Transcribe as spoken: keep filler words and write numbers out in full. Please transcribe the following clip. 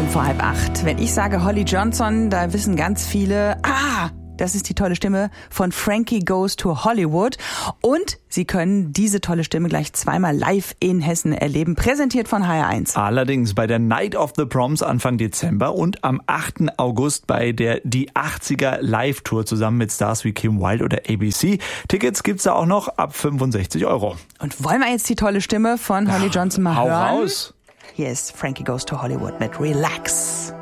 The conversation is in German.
fünf vor halb acht. Wenn ich sage Holly Johnson, da wissen ganz viele, ah, das ist die tolle Stimme von Frankie Goes to Hollywood. Und Sie können diese tolle Stimme gleich zweimal live in Hessen erleben, präsentiert von H R eins. Allerdings bei der Night of the Proms Anfang Dezember und am achten August bei der Die achtziger Live-Tour zusammen mit Stars wie Kim Wilde oder A B C. Tickets gibt's da auch noch ab fünfundsechzig Euro. Und wollen wir jetzt die tolle Stimme von Holly Johnson mal Hau hören? raus! Hier ist Frankie Goes to Hollywood mit Relax.